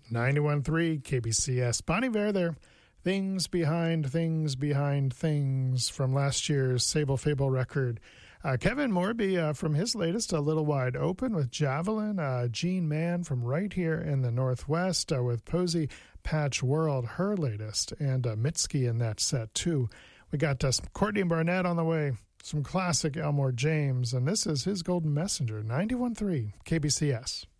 91.3 KBCS. Bon Iver there. Things Behind Things from last year's Sable Fable record. Kevin Morby from his latest, A Little Wide Open with Javelin. Jean Mann from right here in the Northwest with Posey Patch World, her latest. And Mitski in that set too. We got some Courtney Barnett on the way. Some classic Elmore James. And this is his Golden Messenger, 91.3 KBCS.